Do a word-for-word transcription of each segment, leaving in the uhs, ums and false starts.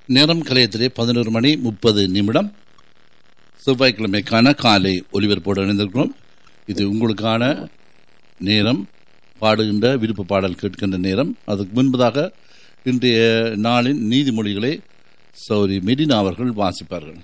நேரம் கலையத்திலே பதினோரு மணி முப்பது நிமிடம். செவ்வாய்க்கிழமைக்கான காலை ஒலிபரப்போடு இணைந்திருக்கிறோம். இது உங்களுக்கான நேரம், பாடுகின்ற விருப்ப பாடல் கேட்கின்ற நேரம். அதுக்கு முன்பதாக இன்றைய நாளின் நீதிமொழிகளை சௌரி மெடினா அவர்கள் வாசிப்பார்கள்.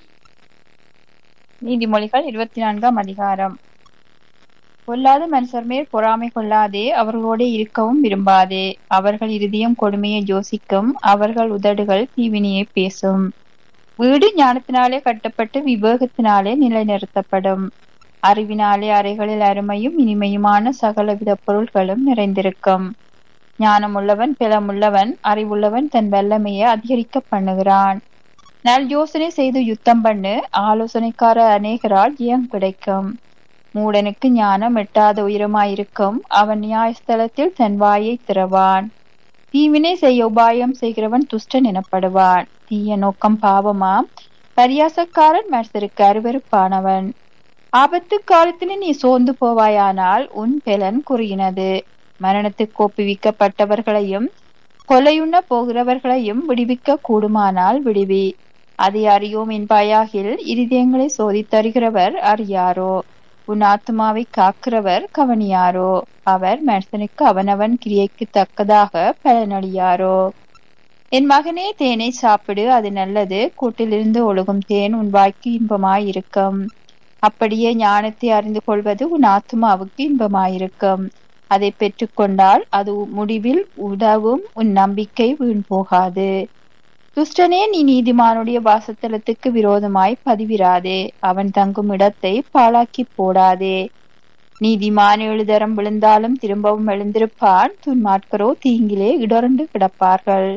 நீதிமொழிகள் இருபத்தி நான்காம் அதிகாரம். பொல்லாத மனுஷர் மேல் பொறாமை கொள்ளாதே, அவர்களோடு இருக்கவும் விரும்பாதே. அவர்கள் இருதயம் கொடுமையை யோசிக்கும், அவர்கள் உதடுகள் தீவினையை பேசும். வீடு ஞானத்தினாலே கட்டப்பட்டு விவேகத்தினாலே நிலைநிறுத்தப்படும். அறிவினாலே அறைகளில் அருமையும் இனிமையுமான சகலவித பொருள்களும் நிறைந்திருக்கும். ஞானமுள்ளவன் பிளமுள்ளவன், அறிவுள்ளவன் தன் வல்லமையை அதிகரிக்க பண்ணுகிறான். நல் யோசனை செய்து யுத்தம் பண்ணு, ஆலோசனைக்கார அநேகரால் ஜெயம் கிடைக்கும். மூடனுக்கு ஞானம் எட்டாத உயரமாயிருக்கும், அவன் நியாயஸ்தலத்தில் தன் வாயை திறவான். தீவினை செய்ய உபாயம் செய்கிறவன் துஷ்டன் எனப்படுவான். தீய நோக்கம் பாவமாம், பரியாசக்காரன் மனுஷருக்கு அருவருப்பானவன். ஆபத்து காலத்திலே நீ சோர்ந்து போவாயானால் உன் பெலன் குறுகினது. மரணத்துக்கு ஒப்புவிக்கப்பட்டவர்களையும் கொலையுண்ண போகிறவர்களையும் விடுவிக்க கூடுமானால் விடுவி. அதை அறியோம் என்பாயாகில் இருதயங்களை சோதித்தருகிறவர் அறியாரோ? உன் ஆத்மாவை காக்கிறவர் கவனியாரோ? அவர் மனுஷனுக்கு அவனவன் கிரியைக்கு தக்கதாக பலனளியாரோ? என் மகனே, தேனை சாப்பிடு, அது நல்லது. கூட்டிலிருந்து ஒழுகும் தேன் உன் வாய்க்கு இன்பமாயிருக்கும். அப்படியே ஞானத்தை அறிந்து கொள்வது உன் ஆத்மாவுக்கு இன்பமாயிருக்கும். அதை பெற்றுக்கொண்டால் அது முடிவில் உதவும். உன் நம்பிக்கை வீண் போகாது. துஷ்டனே, நீ நீதிமானுடைய வாசத்தலத்துக்கு விரோதமாய் பதிவிராதே. அவன் தங்கும் இடத்தை பாழாக்கி போடாதே. நீதிமான் எழுதரம் விழுந்தாலும் திரும்பவும் எழுந்திருப்பான், துன்மார்க்கரோ தீங்கிலே இடர்ந்து கிடப்பார்கள்.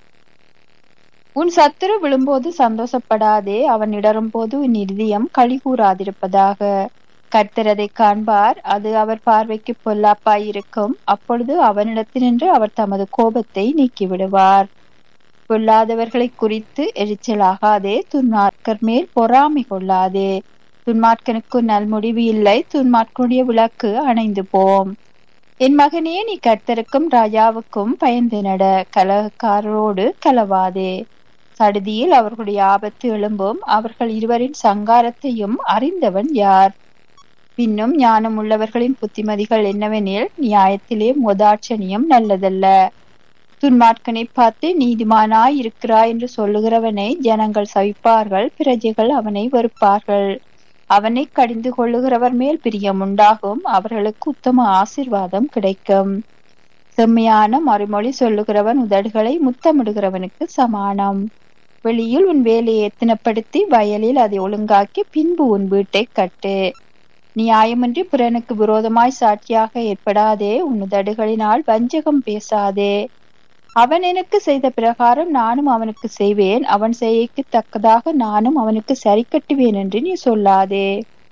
உன் சத்துரு விழும்போது சந்தோஷப்படாதே, அவன் இடரும் போது உன் இருதயம் களி கூறாதிருப்பதாக. கர்த்தர் அதை காண்பார், அது அவர் பார்வைக்கு பொல்லாப்பாயிருக்கும். அப்பொழுது அவனிடத்தினின்று அவர் தமது கோபத்தை நீக்கிவிடுவார். பொல்லாதவர்களை குறித்து எரிச்சலாகாதே, துன்மார்க்கர் மேல் பொறாமை கொள்ளாதே. துன்மார்க்கனுக்கு நல்முடிவு இல்லை, துன்மார்க்கனுடைய விளக்கு அணைந்து போம். என் மகனே, நீ கர்த்தருக்கும் ராஜாவுக்கும் பயந்து நட. கலகக்காரரோடு கலவாதே. சடுதியில் அவர்களுடைய ஆபத்து எழும்பும், அவர்கள் இருவரின் சங்காரத்தையும் அறிந்தவன் யார்? பின்னும் ஞானம் உள்ளவர்களின் புத்திமதிகள் என்னவெனில், நியாயத்திலே மோதாட்சணியம் நல்லதல்ல. துன்மார்க்கனை பார்த்து நீதிமானாய் இருக்கிறாய் என்று சொல்லுகிறவனை ஜனங்கள் சவிப்பார்கள், பிரஜைகள் அவனை வெறுப்பார்கள். அவனை கடிந்து கொள்ளுகிறவர் மேல் பிரியம் உண்டாகும், அவர்களுக்கு உத்தம ஆசீர்வாதம் கிடைக்கும். செம்மையான மறுமொழி சொல்லுகிறவன் உதடுகளை முத்தமிடுகிறவனுக்கு சமானம். வெளியில் உன் வேலையை எத்தனப்படுத்தி வயலில் அதை ஒழுங்காக்கி பின்பு உன் வீட்டை கட்டு. நியாயமின்றி பிறனுக்கு விரோதமாய் சாட்சியாக ஏற்படாதே. உன் உதடுகளினால் வஞ்சகம் பேசாதே. அவன் எனக்கு செய்த பிரகாரம் நானும் அவனுக்கு செய்வேன், அவன் செய்யக்கு தக்கதாக நானும் அவனுக்கு சரி கட்டுவேன் என்று நீ சொல்லாதே.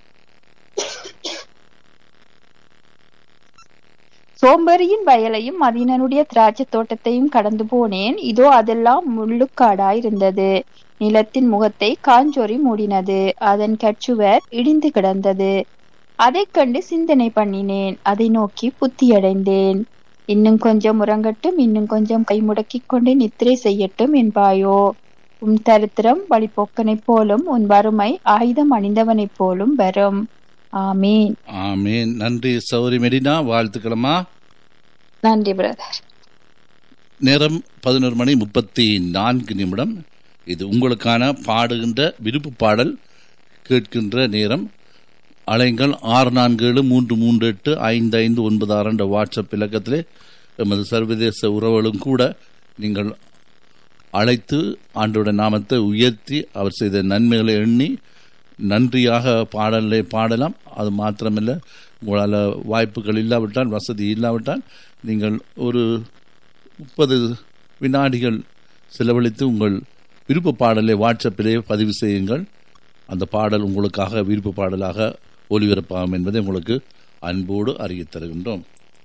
சோம்பேறியின் வயலையும் மதியனுடைய திராட்சை தோட்டத்தையும் கடந்து போனேன், இதோ அதெல்லாம் முள்ளுக்காடாயிருந்தது. நிலத்தின் முகத்தை காஞ்சொறி மூடினது, அதன் கச்சுவர் இடிந்து கிடந்தது. அதை கண்டு சிந்தனை பண்ணினேன், அதை நோக்கி புத்தியடைந்தேன். இன்னும் கொஞ்சம் உறங்கட்டும், இன்னும் கொஞ்சம் கை முடக்கிக் கொண்டு நித்திரை செய்யட்டும் என்பாயோ? உன் தரித்திரம் வழிபோக்கனை போலும், உன் வறுமை ஆயுதம் அணிந்தவனை போலும் வரும். ஆமீன். ஆமீன். நன்றி சௌரி மெடினா, வாழ்த்துக்களமா. நன்றி பிரதர். நேரம் பதினோரு மணி முப்பத்தி நான்கு நிமிடம். இது உங்களுக்கான பாடுகின்ற விருப்பு பாடல் கேட்கின்ற நேரம். அலைங்கள் ஆறு நான்கு ஏழு மூன்று மூன்று எட்டு ஐந்து ஐந்து ஒன்பது ஆறு என்ற வாட்ஸ்அப் இலக்கத்திலே எமது சர்வதேச உறவுகளும் கூட நீங்கள் அழைத்து ஆண்டோட நாமத்தை உயர்த்தி அவர் செய்த நன்மைகளை எண்ணி நன்றியாக பாடலை பாடலாம். அது மாத்திரமில்லை, உங்களால் வாய்ப்புகள் இல்லாவிட்டால், வசதி இல்லாவிட்டால் நீங்கள் ஒரு முப்பது வினாடிகள் செலவழித்து உங்கள் விருப்ப பாடலை வாட்ஸ்அப்பிலே பதிவு செய்யுங்கள். அந்த பாடல் உங்களுக்காக விருப்ப பாடலாக ஒலிபரப்பாகும் என்பதை உங்களுக்கு அன்போடு அறிவித் தருகின்றோம்.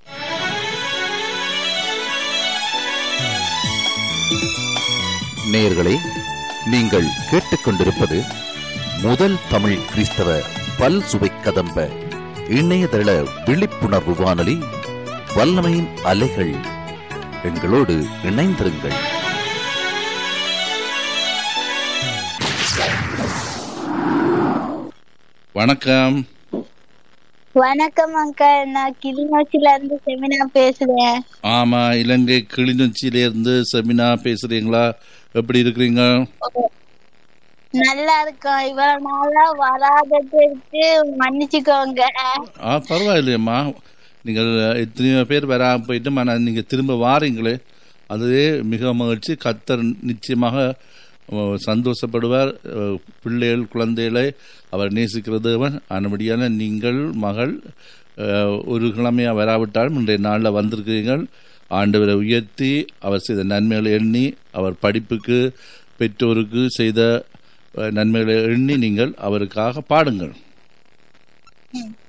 நேயர்களே, நீங்கள் கேட்டுக்கொண்டிருப்பது முதல் தமிழ் கிறிஸ்தவ பல் சுவை கதம்ப இணையதள விழிப்புணர்வு வானொலி வல்லமையின் அலைகள். எங்களோடு இணைந்திருங்கள். வணக்கம். வணக்கம் அங்கிள், நான் கிளிநொச்சில இருந்து செமினா பேசுறேன். ஆமா, இலங்கை கிளிநொச்சியில இருந்து செமினா பேசுறீங்களா? எப்படி இருக்கிறீங்க? நல்லா இருக்கோம். இவ்வளவு நாளா வராததுக்கு மன்னிச்சுக்கோங்க. ஆ, பரவாயில்லையம்மா. நீங்கள் எத்தனையோ பேர் வராம போயிட்டு ஆனால் நீங்கள் திரும்ப வாரீங்களே, அதுவே மிக மகிழ்ச்சி. கர்த்தர் நிச்சயமாக சந்தோஷப்படுவார். பிள்ளைகள் குழந்தைகளை அவர் நேசிக்கிறதவன். ஆனபடியான நீங்கள் மகள் ஒரு கிழமையாக வராவிட்டாலும் இன்றைய நாளில் வந்திருக்கிறீர்கள். ஆண்டவரை உயர்த்தி அவர் செய்த நன்மைகளை எண்ணி, அவர் படிப்புக்கு பெற்றோருக்கு செய்த நன்மைகளை எண்ணி நீங்கள் அவருக்காக பாடுங்கள்.